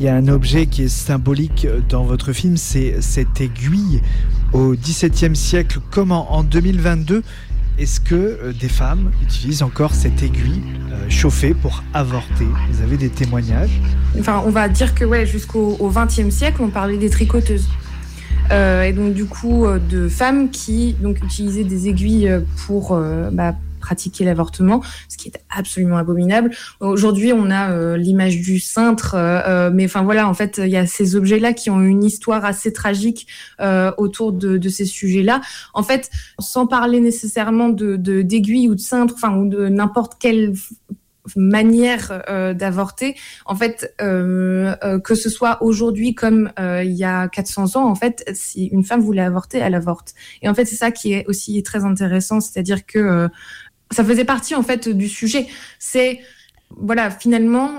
y a un objet qui est symbolique dans votre film, c'est cette aiguille. Au XVIIe siècle, comme en 2022, est-ce que des femmes utilisent encore cette aiguille chauffée pour avorter ? Vous avez des témoignages ? Enfin, on va dire que jusqu'au XXe siècle, on parlait des tricoteuses. Et donc du coup, de femmes qui donc utilisaient des aiguilles pour pratiquer l'avortement, ce qui est absolument abominable. Aujourd'hui, on a l'image du cintre, mais enfin voilà, en fait, il y a ces objets-là qui ont une histoire assez tragique autour de ces sujets-là. En fait, sans parler nécessairement d'aiguilles ou de cintre, enfin ou de n'importe quelle manière d'avorter, en fait, que ce soit aujourd'hui comme il y a 400 ans, en fait, si une femme voulait avorter, elle avorte. Et en fait, c'est ça qui est aussi très intéressant, c'est-à-dire que ça faisait partie en fait du sujet. C'est voilà, finalement,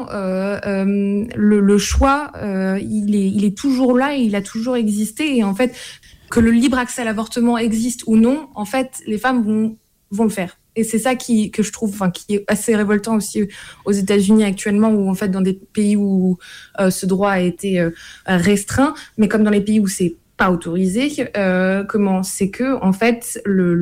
le choix, il est toujours là, et il a toujours existé, et en fait, que le libre accès à l'avortement existe ou non, en fait, les femmes vont le faire. Et c'est ça que je trouve, qui est assez révoltant aussi aux États-Unis actuellement, où en fait, dans des pays où ce droit a été restreint, mais comme dans les pays où c'est pas autorisé, c'est que en fait,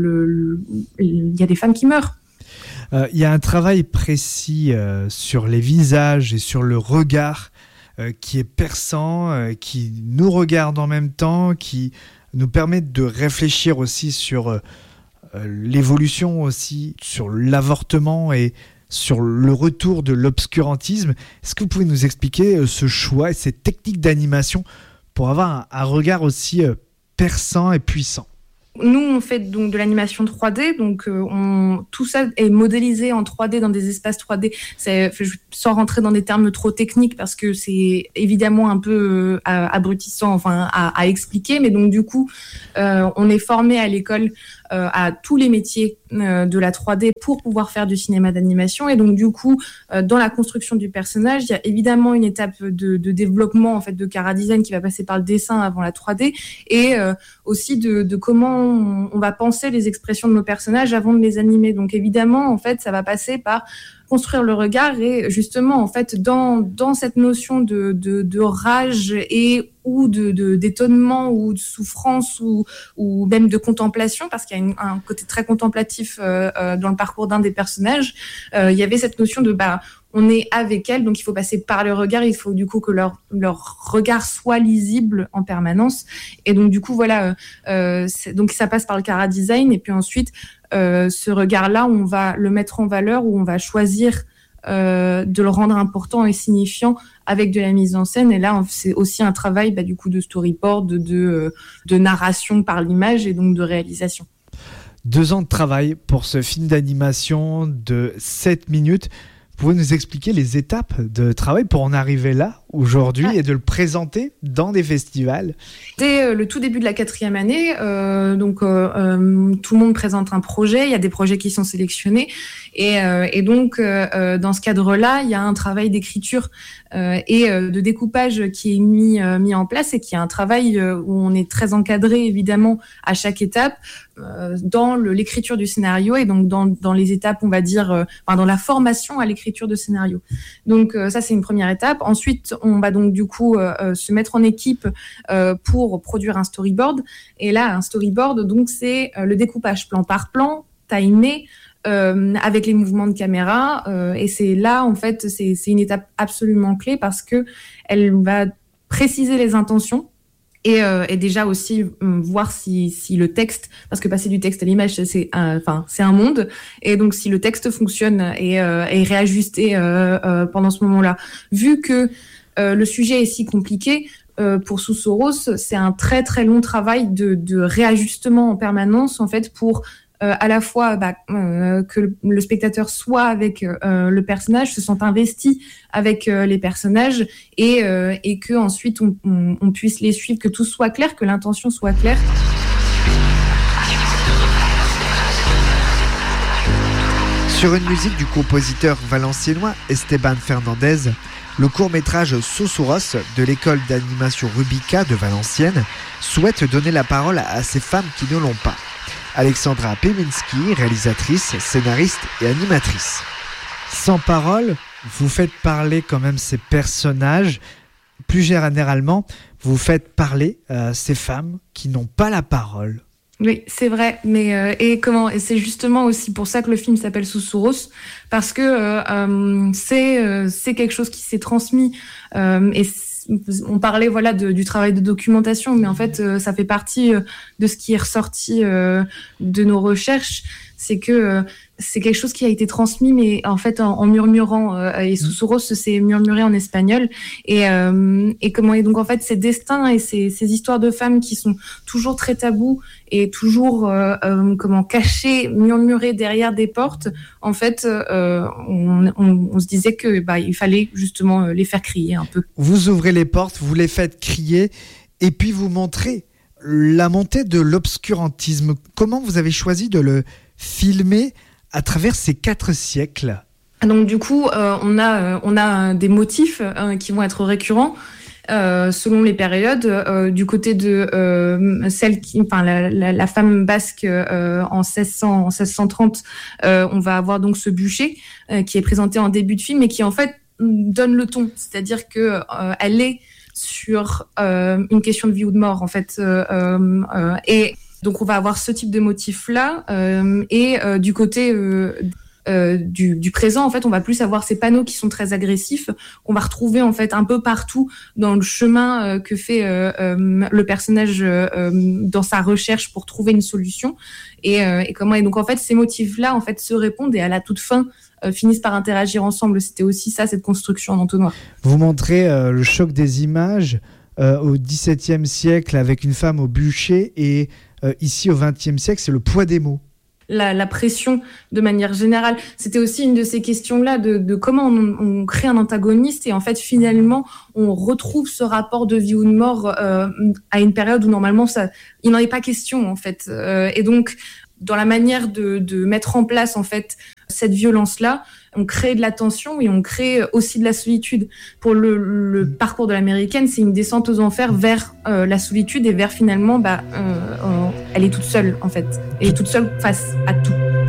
il y a des femmes qui meurent. Il y a un travail précis sur les visages et sur le regard qui est perçant, qui nous regarde en même temps, qui nous permet de réfléchir aussi sur l'évolution aussi, sur l'avortement et sur le retour de l'obscurantisme. Est-ce que vous pouvez nous expliquer ce choix et cette technique d'animation pour avoir un regard aussi perçant et puissant ? Nous, on fait donc de l'animation 3D, donc tout ça est modélisé en 3D dans des espaces 3D. Sans rentrer dans des termes trop techniques, parce que c'est évidemment un peu abrutissant, à expliquer. Mais donc du coup, on est formé à l'école à tous les métiers de la 3D pour pouvoir faire du cinéma d'animation. Et donc du coup, dans la construction du personnage, il y a évidemment une étape de développement en fait de chara-design qui va passer par le dessin avant la 3D, et aussi de comment on va penser les expressions de nos personnages avant de les animer. Donc évidemment, en fait, ça va passer par construire le regard, et justement, en fait, dans cette notion de rage et ou d'étonnement ou de souffrance ou même de contemplation, parce qu'il y a un côté très contemplatif dans le parcours d'un des personnages. Il y avait cette notion de on est avec elle, donc il faut passer par le regard, il faut du coup que leur regard soit lisible en permanence. Et donc du coup voilà, donc ça passe par le chara-design, et puis ensuite ce regard-là, on va le mettre en valeur, ou on va choisir de le rendre important et signifiant avec de la mise en scène. Et là, c'est aussi un travail du coup de storyboard, de narration par l'image, et donc de réalisation. 2 ans de travail pour ce film d'animation de 7 minutes. Vous pouvez nous expliquer les étapes de travail pour en arriver là, aujourd'hui, et de le présenter dans des festivals ? Dès le tout début de la 4e année, tout le monde présente un projet, il y a des projets qui sont sélectionnés, et donc dans ce cadre-là, il y a un travail d'écriture et de découpage qui est mis en place, et qui est un travail où on est très encadré évidemment à chaque étape dans l'écriture du scénario, et donc dans les étapes, on va dire, dans la formation à l'écriture de scénario. Donc ça, c'est une première étape. Ensuite, on va donc du coup se mettre en équipe pour produire un storyboard. Et là, un storyboard, donc c'est le découpage plan par plan, timé, avec les mouvements de caméra, et c'est là, en fait, c'est une étape absolument clé, parce que elle va préciser les intentions, et déjà aussi voir si le texte, parce que passer du texte à l'image, c'est un monde, et donc si le texte fonctionne et est réajusté pendant ce moment-là. Vu que le sujet est si compliqué, pour Susurros, c'est un très très long travail de réajustement en permanence, en fait, pour à la fois que le spectateur soit avec le personnage, se sente investi avec les personnages, et que ensuite on puisse les suivre, que tout soit clair, que l'intention soit claire. Sur une musique du compositeur valenciennois Esteban Fernandez, le court-métrage Susurros de l'école d'animation Rubica de Valenciennes souhaite donner la parole à ces femmes qui ne l'ont pas. Alexandra Peminski, réalisatrice, scénariste et animatrice. Sans parole, vous faites parler quand même ces personnages. plus généralement, vous faites parler ces femmes qui n'ont pas la parole. Oui, c'est vrai, mais et c'est justement aussi pour ça que le film s'appelle Susurros, parce que c'est quelque chose qui s'est transmis et on parlait du travail de documentation, mais en fait ça fait partie de ce qui est ressorti de nos recherches, c'est que c'est quelque chose qui a été transmis, mais en fait en murmurant. Et Susurros, c'est murmuré en espagnol. Et donc en fait ces destins et ces histoires de femmes qui sont toujours très tabous et toujours cachées, murmurées derrière des portes. En fait, on se disait que il fallait justement les faire crier un peu. Vous ouvrez les portes, vous les faites crier, et puis vous montrez la montée de l'obscurantisme. Comment vous avez choisi de le filmer à travers ces 4 siècles? Donc du coup, on a des motifs qui vont être récurrents selon les périodes. Du côté de la femme basque en 1630, on va avoir donc ce bûcher qui est présenté en début de film et qui en fait donne le ton, c'est-à-dire que elle est sur une question de vie ou de mort en fait, et donc on va avoir ce type de motif là, et du côté du présent, en fait, on va plus avoir ces panneaux qui sont très agressifs, qu'on va retrouver en fait un peu partout dans le chemin que fait le personnage dans sa recherche pour trouver une solution. Et donc en fait ces motifs-là en fait se répondent et à la toute fin finissent par interagir ensemble. C'était aussi ça, cette construction en entonnoir. Vous montrez le choc des images au XVIIe siècle avec une femme au bûcher et ici au XXe siècle, c'est le poids des mots. La pression de manière générale. C'était aussi une de ces questions-là de comment on crée un antagoniste et en fait finalement on retrouve ce rapport de vie ou de mort à une période où normalement il n'en est pas question en fait. Et donc dans la manière de mettre en place en fait cette violence-là, on crée de la tension et on crée aussi de la solitude. Pour le parcours de l'américaine, c'est une descente aux enfers vers la solitude et vers finalement, elle est toute seule en fait. Elle est toute seule face à tout.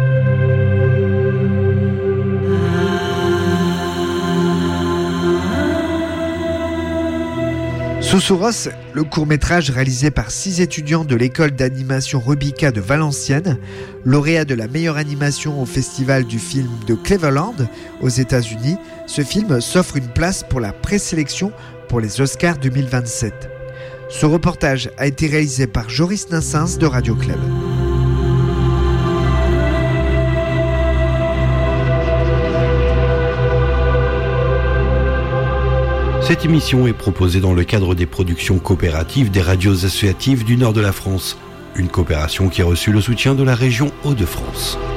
Susurros, le court-métrage réalisé par 6 étudiants de l'école d'animation Rubica de Valenciennes, lauréat de la meilleure animation au festival du film de Cleveland aux États-Unis. Ce film s'offre une place pour la présélection pour les Oscars 2027. Ce reportage a été réalisé par Joris Nassens de Radio Club. Cette émission est proposée dans le cadre des productions coopératives des radios associatives du nord de la France, une coopération qui a reçu le soutien de la région Hauts-de-France.